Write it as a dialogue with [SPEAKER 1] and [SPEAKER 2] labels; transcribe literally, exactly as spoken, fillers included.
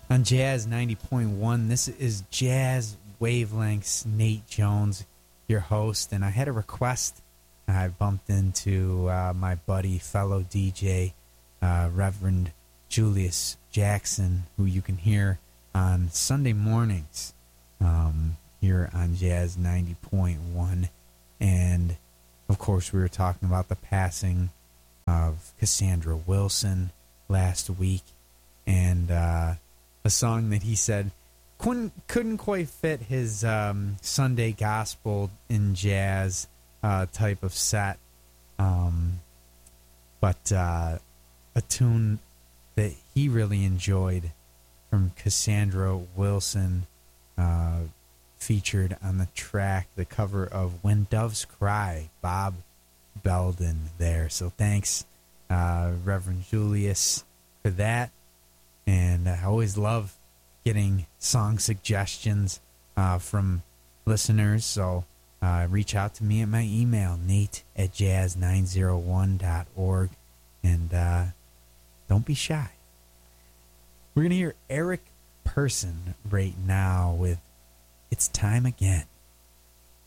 [SPEAKER 1] On Jazz ninety point one, this is Jazz Wavelengths. Nate Jones, your host, and I had a request. I bumped into uh, my buddy, fellow D J, uh, Reverend Julius Jackson, who you can hear on Sunday mornings um, here on Jazz ninety point one. And, of course, we were talking about the passing of Cassandra Wilson last week, and uh, a song that he said couldn't, couldn't quite fit his um, Sunday gospel in jazz uh, type of set, um, but uh, a tune that he really enjoyed from Cassandra Wilson, uh, featured on the track, the cover of When Doves Cry, Bob Belden there. So thanks, uh, Reverend Julius, for that. And I always love getting song suggestions uh, from listeners. So uh, reach out to me at my email, nate at jazz nine oh one dot org. And uh, don't be shy. We're going to hear Eric Person right now with It's Time Again.